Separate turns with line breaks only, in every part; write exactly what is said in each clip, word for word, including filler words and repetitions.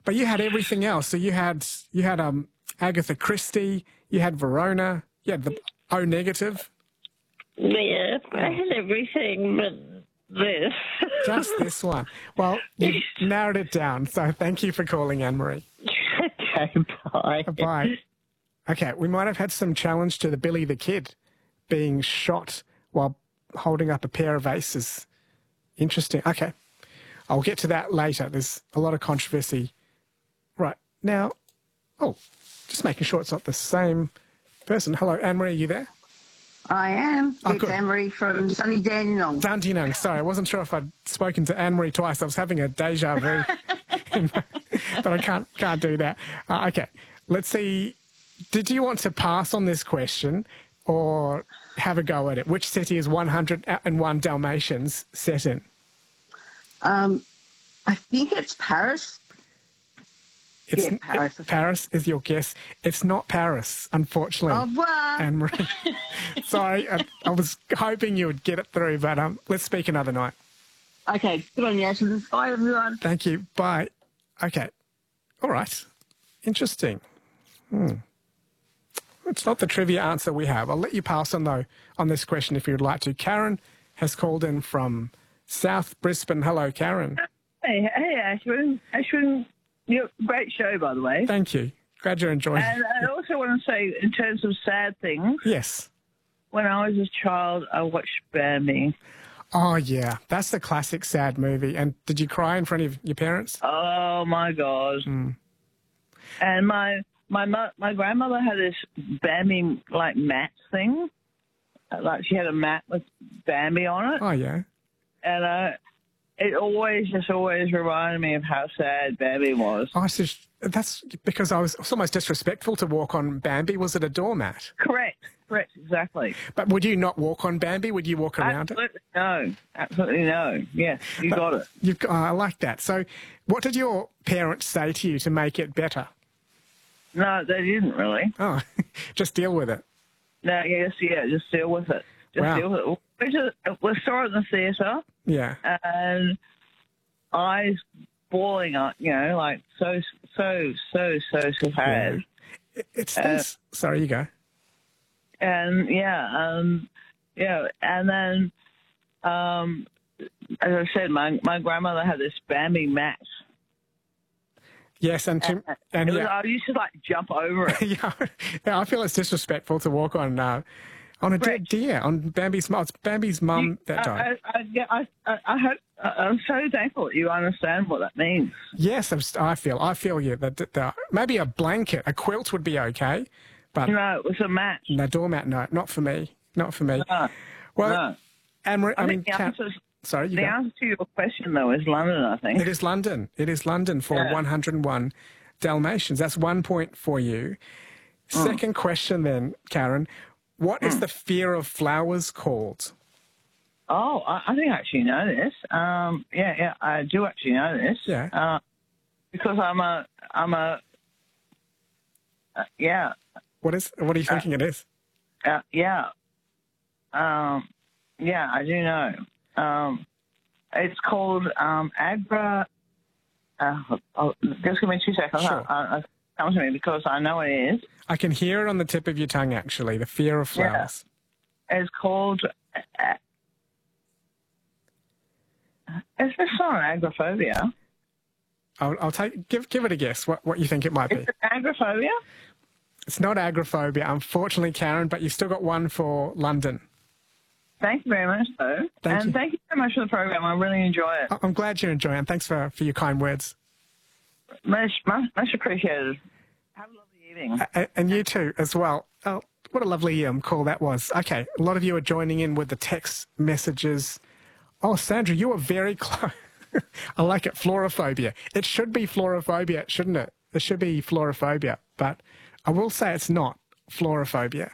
But you had everything else. So you had you had um Agatha Christie, you had Verona, you had the O negative.
Yeah, I had everything but this.
Just this one. Well, you narrowed it down. So thank you for calling, Anne-Marie.
Okay, bye.
Bye. Okay, we might have had some challenge to the Billy the Kid being shot while holding up a pair of aces. Interesting. Okay. I'll get to that later. There's a lot of controversy. Right. Now, oh, just making sure it's not the same person. Hello, Anne-Marie, are you there?
I am.
Oh,
it's
good.
Anne-Marie from sunny Dandenong.
Dandenong. Sorry, I wasn't sure if I'd spoken to Anne-Marie twice. I was having a deja vu. But I can't can't do that. Uh, okay. Let's see. Did you want to pass on this question or have a go at it? Which city is one hundred and one Dalmatians set in?
Um, I think it's Paris.
It's,
yeah, Paris.
It, Paris is your guess. It's not Paris, unfortunately.
Au revoir.
Anne-Marie. Sorry, I, I was hoping you would get it through, but um, let's speak another night.
Okay, good on you. Bye, everyone.
Thank you. Bye. Okay. All right. Interesting. Hmm. It's not the trivia answer we have. I'll let you pass on, though, on this question if you'd like to. Karen has called in from South Brisbane. Hello, Karen.
Hey, hey, Ashwin. Ashwin, you great show, by the way.
Thank you. Glad you're enjoying
and
it.
And I also want to say, in terms of sad things.
Yes.
When I was a child, I watched Bambi.
Oh, yeah. That's the classic sad movie. And did you cry in front of your parents?
Oh, my God.
Mm.
And my my my grandmother had this Bambi, like, mat thing. Like, she had a mat with Bambi on it.
Oh, yeah.
And uh, it always, just always reminded me of how sad Bambi was.
Oh, so that's because I was, it was almost disrespectful to walk on Bambi. Was it a doormat?
Correct. Correct, exactly.
But would you not walk on Bambi? Would you walk around
Absolutely
it?
No. Absolutely no. Yes, you
but
got it.
You've, oh, I like that. So what did your parents say to you to make it better?
No, they didn't really.
Oh, just deal with it.
No, yes, yeah, just deal with it. Just
Wow.
deal with it. We, just, we saw it in the theatre.
Yeah.
And eyes bawling up, you know, like so, so, so, so sad.
Yeah. It, it's things. Uh, sorry, you go.
And yeah, um, yeah, and then, um, as I said, my my grandmother had this Bambi mat.
Yes, and to,
and,
and
it was,
yeah.
I used to like jump over it.
yeah, yeah, I feel it's disrespectful to walk on uh, on a dead deer, on Bambi's mum. It's Bambi's mum
You,
that died.
I, I, yeah, I, I, I hope I'm so thankful that you understand what that means.
Yes, I'm, I feel. I feel you. That, that, that maybe a blanket, a quilt would be okay, but
no, it was a mat.
No, doormat. No, not for me. Not for me.
No,
well,
no.
Anne-Marie, I, I mean,
the
Kat,
answer,
sorry, you
the
go.
answer to your question though is London. I think
It is London. It is London for
yeah.
one hundred and one Dalmatians. That's one point for you.
Mm.
Second question then, Karen. What mm. is the fear of flowers called?
Oh, I, I think I actually know this. Um, yeah, yeah, I do actually know this.
Yeah.
Uh, because I'm a, I'm a, uh, yeah.
What is? What are you thinking
uh,
it is?
Uh, yeah. Um, yeah, I do know. Um, it's called um, agra. Uh, oh, just give me two seconds.
Sure.
Uh, uh, come to me because I know it is.
I can hear it on the tip of your tongue. Actually, the fear of flowers.
Yeah. It's called. Uh, is this not an agoraphobia?
I'll, I'll take. Give give it a guess. What what you think it might be?
Is it agoraphobia?
It's not agoraphobia, unfortunately, Karen. But you've still got one for London.
Thank you very much, though.
Thank
and
you.
thank you so much for the program. I really enjoy it.
I'm glad you're enjoying it. Thanks for, for your kind words.
Much, much, much appreciated. Have a lovely evening.
And, and you too, as well. Oh, what a lovely um, call that was. Okay, a lot of you are joining in with the text messages. Oh, Sandra, you were very close. I like it. Florophobia. It should be florophobia, shouldn't it? It should be florophobia. But I will say it's not florophobia.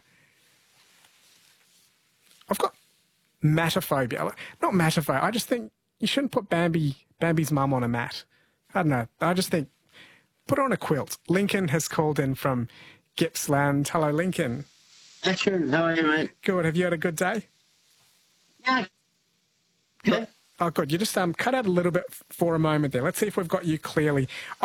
I've got matophobia. Not matophobia. I just think you shouldn't put Bambi, Bambi's mum on a mat. I don't know. I just think put her on a quilt. Lincoln has called in from Gippsland. Hello, Lincoln.
Ashwin, how are you, mate?
Good. Have you had a good day?
Yeah. Good.
Oh, good. You just um cut out a little bit for a moment there. Let's see if we've got you clearly.